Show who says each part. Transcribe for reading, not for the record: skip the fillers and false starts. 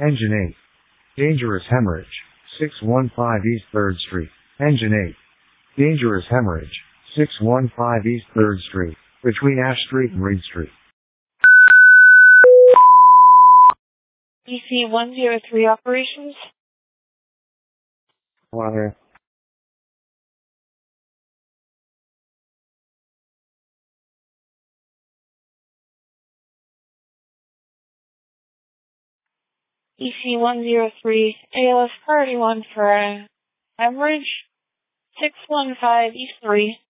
Speaker 1: Engine 8. Dangerous hemorrhage. 615 East 3rd Street. Engine 8. Dangerous hemorrhage. 615 East 3rd Street. Between Ash Street and Reed Street.
Speaker 2: EC-103 operations.
Speaker 1: Water.
Speaker 2: EC-103, ALS priority 1 for hemorrhage, 615 East 3.